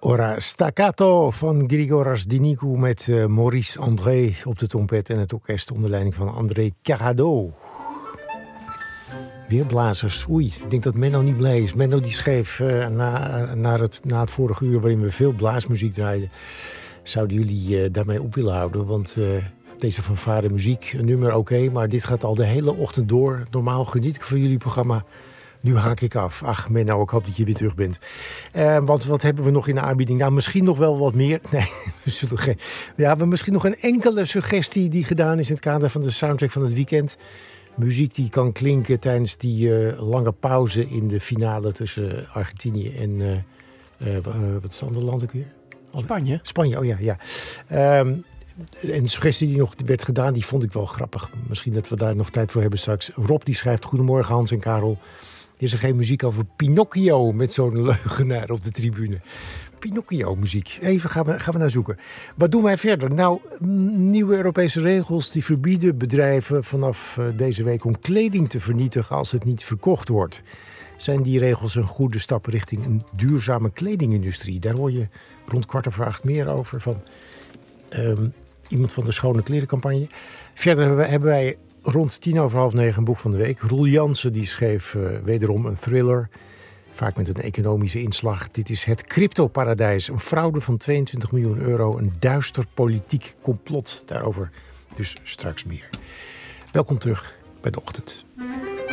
Ora Staccato van Grigoras Dinicu met Maurice André op de trompet en het orkest onder leiding van André Carrado. Weer blazers. Oei, ik denk dat Menno niet blij is. Menno die schreef na het vorige uur waarin we veel blaasmuziek draaiden. Zouden jullie daarmee op willen houden? Want deze fanfare muziek, een nummer oké, maar dit gaat al de hele ochtend door. Normaal geniet ik van jullie programma. Nu haak ik af. Ach, Menno, ik hoop dat je weer terug bent. Want wat hebben we nog in de aanbieding? Nou, misschien nog wel wat meer. Nee, we hebben misschien nog een enkele suggestie die gedaan is in het kader van de soundtrack van het weekend. Muziek die kan klinken tijdens die lange pauze in de finale tussen Argentinië en wat is het andere land ook weer? Spanje. Spanje, oh ja. En de suggestie die nog werd gedaan, die vond ik wel grappig. Misschien dat we daar nog tijd voor hebben straks. Rob die schrijft: Goedemorgen Hans en Karel. Is er geen muziek over Pinocchio met zo'n leugenaar op de tribune? Pinocchio-muziek. Even gaan we naar zoeken. Wat doen wij verder? Nou, nieuwe Europese regels die verbieden bedrijven vanaf deze week om kleding te vernietigen als het niet verkocht wordt. Zijn die regels een goede stap richting een duurzame kledingindustrie? Daar hoor je rond 7:15 meer over van iemand van de Schone Klerencampagne. Verder hebben wij rond 9:10 een boek van de week. Roel Jansen die schreef wederom een thriller. Vaak met een economische inslag. Dit is Het Cryptoparadijs. Een fraude van 22 miljoen euro. Een duister politiek complot. Daarover dus straks meer. Welkom terug bij De Ochtend.